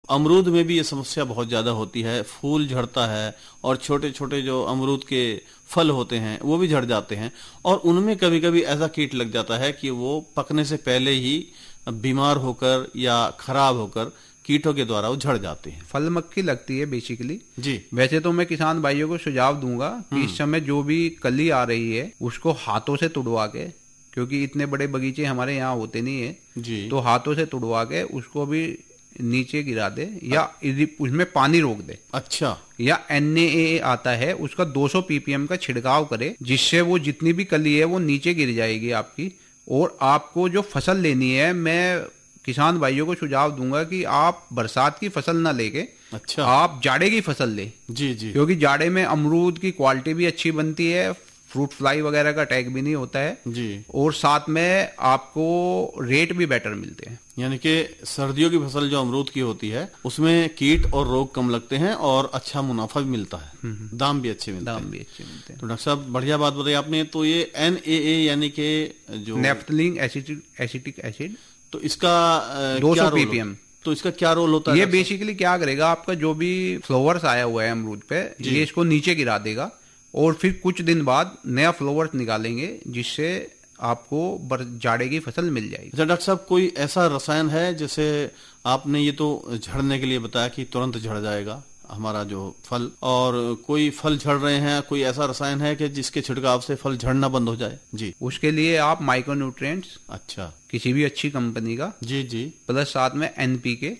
अमरूद में भी ये समस्या बहुत ज्यादा होती है, फूल झड़ता है और छोटे छोटे जो अमरूद के फल होते हैं वो भी झड़ जाते हैं और उनमें कभी कभी ऐसा कीट लग जाता है कि वो पकने से पहले ही बीमार होकर या खराब होकर कीटों के द्वारा वो झड़ जाते हैं। फल मक्खी लगती है बेसिकली जी। वैसे तो मैं किसान भाइयों को सुझाव दूंगा कि इस समय जो भी कली आ रही है उसको हाथों से तुड़वा के, क्योंकि इतने बड़े बगीचे हमारे यहाँ होते नहीं है जी। तो हाथों से तुड़वा के उसको भी नीचे गिरा दे या उसमें पानी रोक दे। अच्छा। या NaA आता है उसका 200 ppm का छिड़काव करे, जिससे वो जितनी भी कली है वो नीचे गिर जाएगी आपकी। और आपको जो फसल लेनी है, मैं किसान भाइयों को सुझाव दूंगा कि आप बरसात की फसल ना लेके अच्छा आप जाड़े की फसल ले। जी जी। क्योंकि जाड़े में अमरूद की क्वालिटी भी अच्छी बनती है, फ्रूट फ्लाई वगैरह का अटैक भी नहीं होता है जी, और साथ में आपको रेट भी बेटर मिलते हैं। यानी कि सर्दियों की फसल जो अमरूद की होती है उसमें कीट और रोग कम लगते हैं और अच्छा मुनाफा भी मिलता है, दाम भी अच्छे मिलते हैं। तो डॉक्टर साहब बढ़िया बात बताई आपने। तो ये NaA यानी कि जो नैफ्थलीन एसिटिक एसिड, तो इसका 200 ppm। तो इसका क्या रोल होता है? ये बेसिकली क्या करेगा, आपका जो भी फ्लावर्स आया हुआ है अमरूद पे ये इसको नीचे गिरा देगा और फिर कुछ दिन बाद नया फ्लावर्स निकालेंगे, जिससे आपको जाड़े की फसल मिल जाएगी। अच्छा डॉक्टर साहब, कोई ऐसा रसायन है, जैसे आपने ये तो झड़ने के लिए बताया कि तुरंत झड़ जाएगा हमारा जो फल, और कोई फल झड़ रहे हैं, कोई ऐसा रसायन है कि जिसके छिड़काव से फल झड़ना बंद हो जाए? जी। उसके लिए आप माइक्रोन्यूट्रिएंट्स, अच्छा, किसी भी अच्छी कंपनी का, जी जी, प्लस साथ में NPK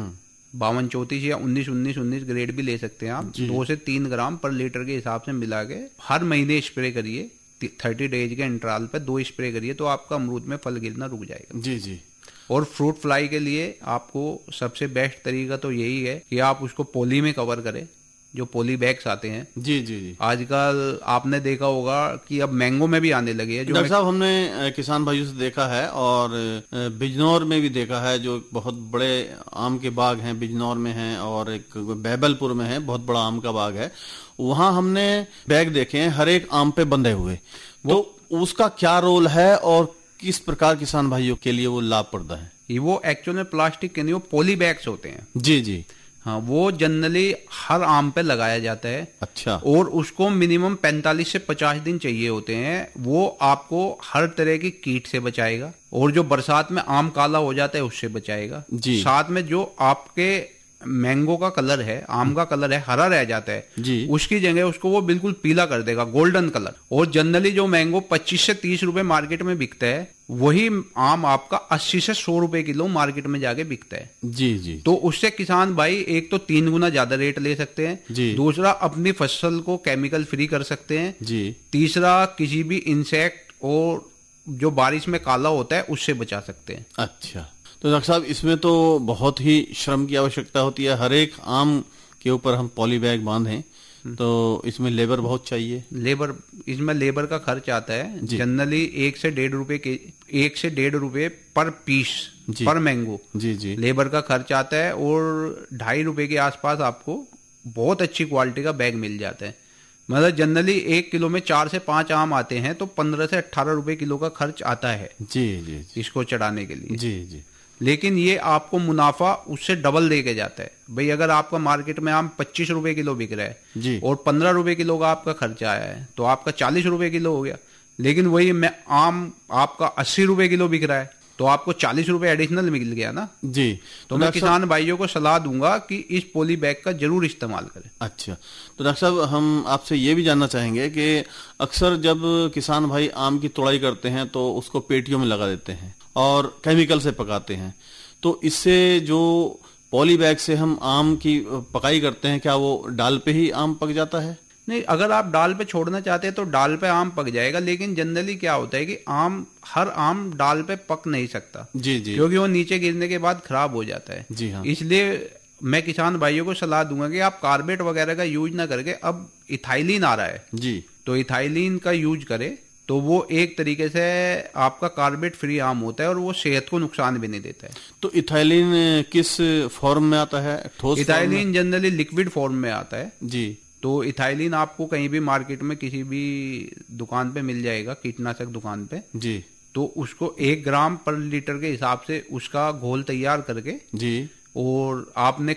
52-34 या 19-19-19 ग्रेड भी ले सकते हैं आप, 2 से 3 ग्राम पर लीटर के हिसाब से मिला के हर महीने स्प्रे करिए। 30 डेज के इंटरवल पे 2 स्प्रे करिए तो आपका अमरूद में फल गिरना रुक जाएगा। जी जी। और फ्रूट फ्लाई के लिए आपको सबसे बेस्ट तरीका तो यही है कि आप उसको पॉली में कवर करें, जो पॉली बैग्स आते हैं। जी जी जी। आजकल आपने देखा होगा कि अब मैंगो में भी आने लगे हैं। जो डॉक्टर साहब हमने किसान भाइयों से देखा है और बिजनौर में भी देखा है, जो बहुत बड़े आम के बाग हैं बिजनौर में हैं और एक बैबलपुर में है, बहुत बड़ा आम का बाग है। वहां हमने बैग देखे हैं हर एक आम पे बंधे हुए। तो उसका क्या रोल है और किस प्रकार किसान भाइयों के लिए वो लाभप्रद है? वो एक्चुअल में प्लास्टिक के नहीं, वो पॉली बैग्स होते हैं। जी जी। हाँ, वो जनरली हर आम पे लगाया जाता है। अच्छा। और उसको मिनिमम 45 से 50 दिन चाहिए होते हैं। वो आपको हर तरह की कीट से बचाएगा और जो बरसात में आम काला हो जाता है उससे बचाएगा जी। साथ में जो आपके मैंगो का कलर है, आम का कलर है, हरा रह जाता है जी, उसकी जगह उसको वो बिल्कुल पीला कर देगा, गोल्डन कलर। और जनरली जो मैंगो 25 से 30 रुपए मार्केट में बिकता है, वही आम आपका 80 से 100 रुपए किलो मार्केट में जाके बिकता है। जी जी। तो उससे किसान भाई एक तो 3 गुना ज्यादा रेट ले सकते हैं जी। दूसरा अपनी फसल को केमिकल फ्री कर सकते हैं जी। तीसरा किसी भी इंसेक्ट और जो बारिश में काला होता है उससे बचा सकते हैं। अच्छा, तो डॉक्टर साहब इसमें तो बहुत ही श्रम की आवश्यकता होती है। हर एक आम के ऊपर हम पॉली बैग बांधें तो इसमें लेबर बहुत चाहिए। इसमें लेबर का खर्च आता है जनरली 1 से 1.5 रुपए पर पीस पर मैंगो। जी जी। लेबर का खर्च आता है और 2.5 रुपए के आसपास आपको बहुत अच्छी क्वालिटी का बैग मिल जाता है। मतलब जनरली 1 किलो में 4 से 5 आम आते हैं तो 15 से 18 रुपए किलो का खर्च आता है। जी जी। इसको चढ़ाने के लिए। जी जी। लेकिन ये आपको मुनाफा उससे डबल दे के जाता है। भाई अगर आपका मार्केट में आम 25 रुपए किलो बिक रहा है जी, और 15 रुपए किलो का आपका खर्चा आया है तो आपका 40 रुपए किलो हो गया। लेकिन वही आम आपका 80 रुपए किलो बिक रहा है तो आपको 40 रुपए एडिशनल मिल गया ना जी। तो मैं किसान भाइयों को सलाह दूंगा कि इस पॉली बैग का जरूर इस्तेमाल करें। अच्छा, तो डॉक्टर साहब हम आपसे ये भी जानना चाहेंगे कि अक्सर जब किसान भाई आम की तोड़ाई करते हैं तो उसको पेटियों में लगा देते हैं और केमिकल से पकाते हैं, तो इससे जो पॉली बैग से हम आम की पकाई करते हैं क्या वो डाल पे ही आम पक जाता है? नहीं, अगर आप डाल पे छोड़ना चाहते हैं तो डाल पे आम पक जाएगा। लेकिन जनरली क्या होता है कि हर आम डाल पे पक नहीं सकता। जी जी। क्योंकि वो नीचे गिरने के बाद खराब हो जाता है। जी हाँ। इसलिए मैं किसान भाइयों को सलाह दूंगा कि आप कार्बेट वगैरह का यूज ना करके, अब इथाइलिन आ रहा है जी, तो इथाइलिन का यूज करें तो वो एक तरीके से आपका कार्बेट फ्री आम होता है और वो सेहत को नुकसान भी नहीं देता है। तो इथाइलिन किस फॉर्म में आता है? ठोस? इथाइलिन जनरली लिक्विड फॉर्म में आता है जी। तो इथाइलिन आपको कहीं भी मार्केट में किसी भी दुकान पे मिल जाएगा, कीटनाशक दुकान पे जी। तो उसको 1 ग्राम पर लीटर के हिसाब से उसका घोल तैयार करके जी, और आपने